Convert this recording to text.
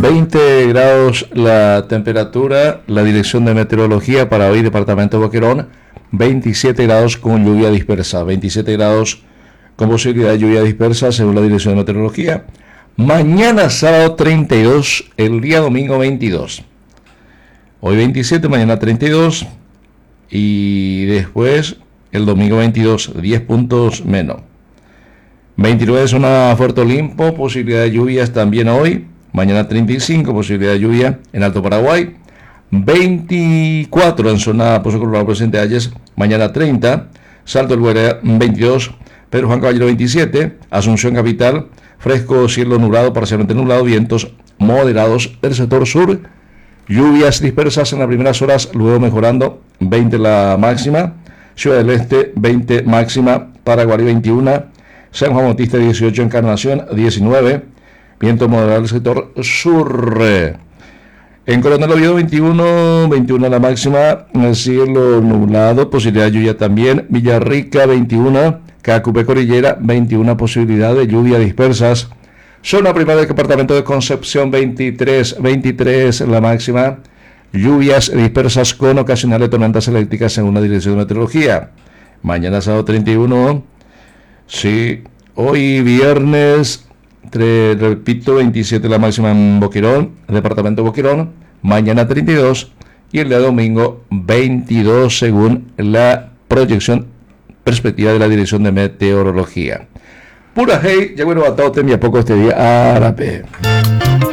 20 grados la temperatura, la dirección de meteorología para hoy, departamento de Boquerón, 27 grados con lluvia dispersa, 27 grados con posibilidad de lluvia dispersa según la dirección de meteorología. Mañana sábado 32, el día domingo 22. Hoy 27, mañana 32 y después el domingo 22, 10 puntos menos. 29 zona Puerto Olimpo, posibilidad de lluvias también hoy. Mañana 35, posibilidad de lluvia en Alto Paraguay. 24 en zona Pozo Colorado, Presidente Hayes. Mañana 30. Salto del Guairá 22. Pedro Juan Caballero 27. Asunción Capital. Fresco, cielo nublado, parcialmente nublado. Vientos moderados del sector sur. Lluvias dispersas en las primeras horas, luego mejorando. 20 la máxima. Ciudad del Este 20 máxima. Paraguay 21. San Juan Bautista 18, Encarnación 19, viento moderado del sector sur. En Coronel Oviedo 21 la máxima, el cielo nublado, posibilidad de lluvia también. Villarrica 21, Cacupé Cordillera 21, posibilidad de lluvia dispersas. Zona primera del departamento de Concepción 23 la máxima, lluvias dispersas con ocasionales tormentas eléctricas según la dirección de meteorología. Mañana sábado 31. Sí, hoy viernes, repito, 27 la máxima en Boquerón, departamento de Boquerón, mañana 32 y el día domingo 22 según la proyección perspectiva de la dirección de meteorología. Pura hey, ya bueno, batado te envía poco este día a la P.